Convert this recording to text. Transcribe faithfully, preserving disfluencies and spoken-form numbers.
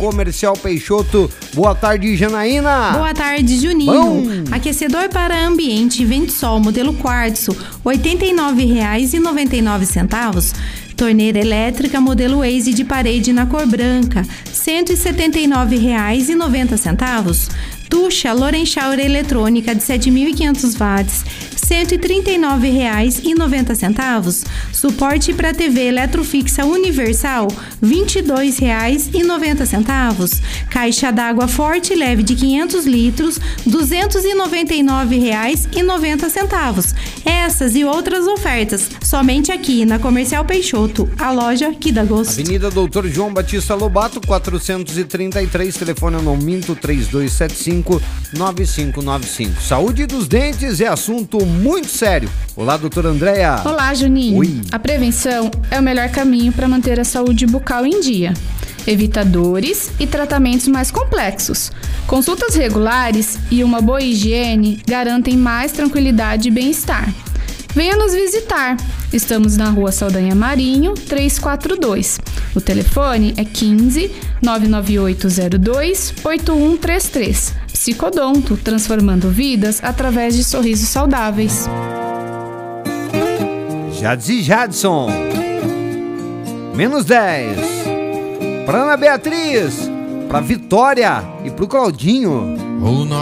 Comercial Peixoto. Boa tarde, Janaína. Boa tarde, Juninho. Bom. Aquecedor para ambiente Ventsol modelo quartzo, oitenta e nove reais e noventa e nove centavos. Torneira elétrica modelo Waze de parede na cor branca, cento e setenta e nove reais e noventa centavos. Tucha Lorenschauer eletrônica de sete mil e quinhentos watts, cento e trinta e nove reais e noventa centavos. Suporte para T V eletrofixa universal, vinte e dois reais e noventa centavos. Caixa d'água forte e leve de quinhentos litros, duzentos e noventa e nove reais e noventa centavos. Essas e outras ofertas somente aqui na Comercial Peixoto, a loja que dá gosto. Avenida Doutor João Batista Lobato, quatrocentos e trinta e três, telefone no Minto três dois sete cinco nove cinco nove cinco. Saúde dos dentes é assunto muito sério. Olá, doutora Andréa. Olá, Juninho. Oi. A prevenção é o melhor caminho para manter a saúde bucal em dia. Evita dores e tratamentos mais complexos. Consultas regulares e uma boa higiene garantem mais tranquilidade e bem-estar. Venha nos visitar. Estamos na Rua Saldanha Marinho, trezentos e quarenta e dois. O telefone é quinze, nove nove oito zero dois, oito um três três. Psicodonto, transformando vidas através de sorrisos saudáveis. Jadzi Jadson. Menos dez. Pra Ana Beatriz, pra Vitória e pro Claudinho.